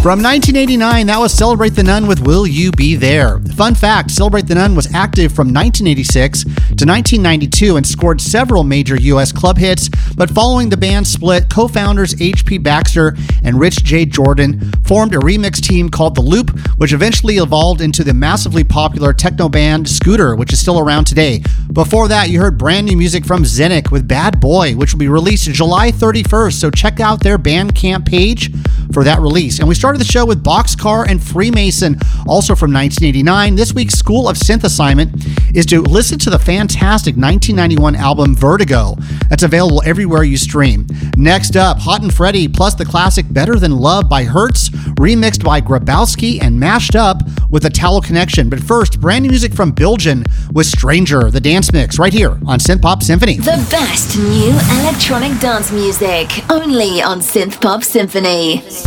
From 1989, that was Celebrate the Nun with Will You Be There? Fun fact, Celebrate the Nun was active from 1986 to 1992 and scored several major U.S. club hits, but following the band's split, co-founders H.P. Baxter and Rich J. Jordan formed a remix team called The Loop, which eventually evolved into the massively popular techno band Scooter, which is still around today. Before that, you heard brand new music from Zenik with Bad Boy, which will be released July 31st, so check out their Bandcamp page for that release. And we started the show with Boxcar and Freemason, also from 1989. This week's School of Synth assignment is to listen to the fantastic 1991 album Vertigo. That's available everywhere you stream. Next up, Hot and Freddy plus the classic Better Than Love by Hertz, remixed by Grabowski and mashed up with a Towel Connection. But first, brand new music from Bilgen with Stranger, the dance mix, right here on Synth Pop Symphony. The best new electronic dance music, only on Synth Pop Symphony.